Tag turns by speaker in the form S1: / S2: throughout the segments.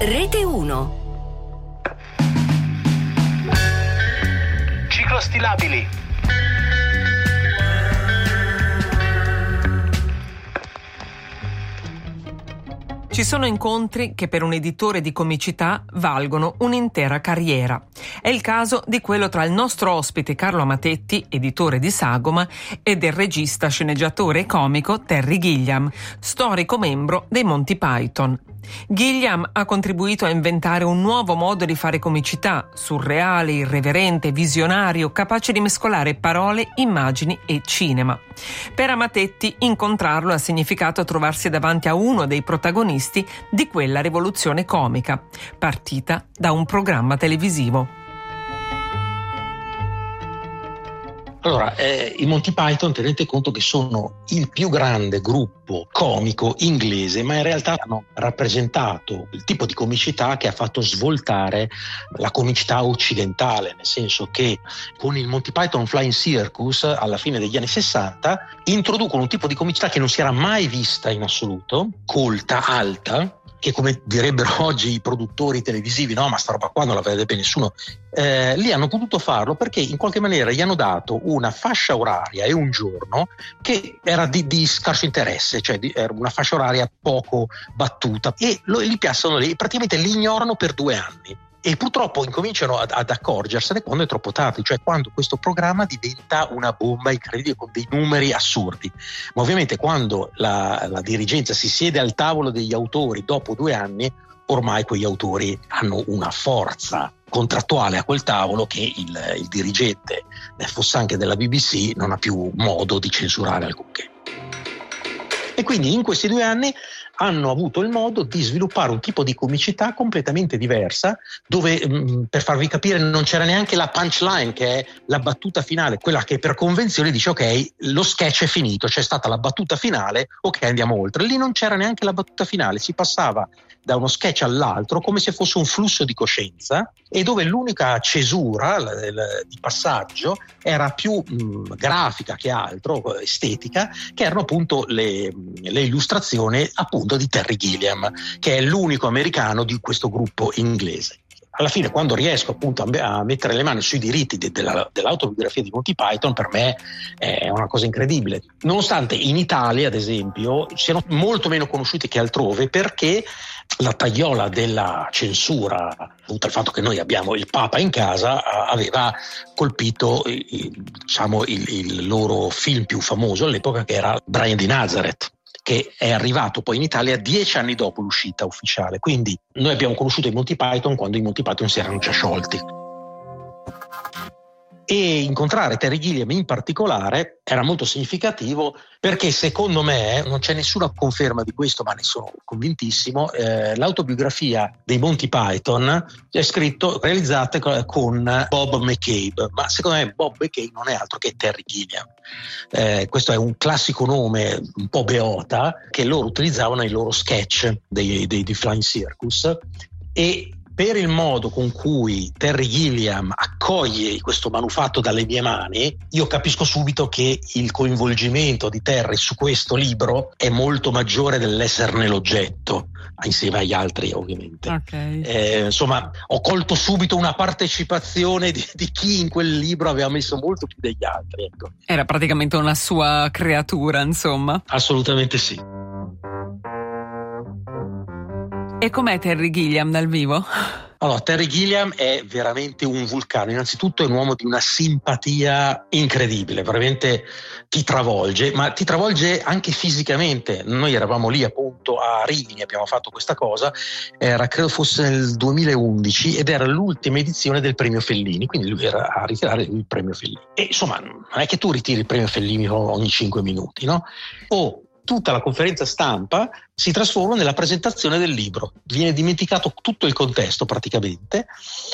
S1: Rete 1.
S2: Ciclostilabili.
S3: Ci sono incontri che per un editore di comicità valgono un'intera carriera. È il caso di quello tra il nostro ospite Carlo Amatetti, editore di Sagoma, e del regista, sceneggiatore e comico Terry Gilliam, storico membro dei Monty Python. Gilliam ha contribuito a inventare un nuovo modo di fare comicità, surreale, irreverente, visionario, capace di mescolare parole, immagini e cinema. Per Amatetti incontrarlo ha significato trovarsi davanti a uno dei protagonisti di quella rivoluzione comica, partita da un programma televisivo.
S4: Allora, i Monty Python, tenete conto che sono il più grande gruppo comico inglese, ma in realtà hanno rappresentato il tipo di comicità che ha fatto svoltare la comicità occidentale, nel senso che con il Monty Python Flying Circus alla fine degli anni 60 introducono un tipo di comicità che non si era mai vista in assoluto, colta, alta, che come direbbero oggi i produttori televisivi, no, ma sta roba qua non la vedrebbe nessuno. Lì hanno potuto farlo perché in qualche maniera gli hanno dato una fascia oraria e un giorno che era di scarso interesse, cioè era una fascia oraria poco battuta, e li piazzano lì, praticamente li ignorano per 2 anni. E purtroppo incominciano ad accorgersene quando è troppo tardi, cioè quando questo programma diventa una bomba incredibile con dei numeri assurdi. Ma ovviamente quando la dirigenza si siede al tavolo degli autori dopo 2 anni, ormai quegli autori hanno una forza contrattuale a quel tavolo che il dirigente, fosse anche della BBC, non ha più modo di censurare alcunché. E quindi in questi 2 anni hanno avuto il modo di sviluppare un tipo di comicità completamente diversa, dove per farvi capire non c'era neanche la punchline, che è la battuta finale, quella che per convenzione dice ok, lo sketch è finito, c'è stata la battuta finale, ok, andiamo oltre. Lì non c'era neanche la battuta finale, si passava da uno sketch all'altro come se fosse un flusso di coscienza, e dove l'unica cesura di passaggio era più grafica che altro, estetica, che erano appunto le illustrazioni appunto di Terry Gilliam, che è l'unico americano di questo gruppo inglese. Alla fine, quando riesco appunto a mettere le mani sui diritti dell'autobiografia di Monty Python, per me è una cosa incredibile. Nonostante in Italia, ad esempio, siano molto meno conosciuti che altrove, perché la tagliola della censura, dovuta al fatto che noi abbiamo il Papa in casa, aveva colpito il loro film più famoso all'epoca, che era Brian di Nazareth, che è arrivato poi in Italia 10 anni dopo l'uscita ufficiale. Quindi noi abbiamo conosciuto i Monty Python quando i Monty Python si erano già sciolti. E incontrare Terry Gilliam in particolare era molto significativo, perché secondo me, non c'è nessuna conferma di questo, ma ne sono convintissimo, l'autobiografia dei Monty Python è realizzata con Bob McCabe, ma secondo me Bob McCabe non è altro che Terry Gilliam. Questo è un classico nome un po' beota che loro utilizzavano nei loro sketch dei Flying Circus, e per il modo con cui Terry Gilliam accoglie questo manufatto dalle mie mani, io capisco subito che il coinvolgimento di Terry su questo libro è molto maggiore dell'esserne l'oggetto, insieme agli altri ovviamente.
S3: Okay.
S4: Insomma, ho colto subito una partecipazione di chi in quel libro aveva messo molto più degli altri. Ecco.
S3: Era praticamente una sua creatura, insomma.
S4: Assolutamente sì.
S3: E com'è Terry Gilliam dal vivo?
S4: Allora, Terry Gilliam è veramente un vulcano. Innanzitutto è un uomo di una simpatia incredibile, veramente ti travolge, ma ti travolge anche fisicamente. Noi eravamo lì appunto a Rimini, abbiamo fatto questa cosa, credo fosse nel 2011, ed era l'ultima edizione del premio Fellini, quindi lui era a ritirare il premio Fellini. E insomma, non è che tu ritiri il premio Fellini ogni 5 minuti, no? Tutta la conferenza stampa si trasforma nella presentazione del libro, viene dimenticato tutto il contesto praticamente,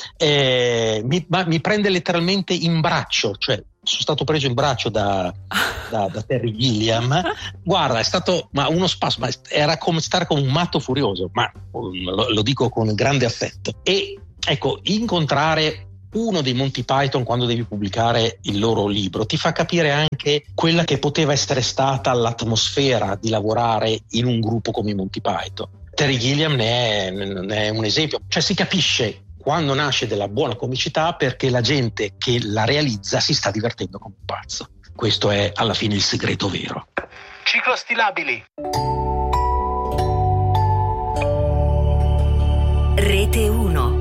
S4: mi prende letteralmente in braccio, cioè sono stato preso in braccio da Terry Gilliam. Guarda, è stato uno spasso, ma era come stare con un matto furioso, ma lo dico con grande affetto. E ecco, incontrare uno dei Monty Python quando devi pubblicare il loro libro ti fa capire anche quella che poteva essere stata l'atmosfera di lavorare in un gruppo come i Monty Python. Terry Gilliam ne è un esempio. Cioè si capisce quando nasce della buona comicità perché la gente che la realizza si sta divertendo come un pazzo. Questo è alla fine il segreto vero.
S1: Ciclostilabili.
S2: Rete 1.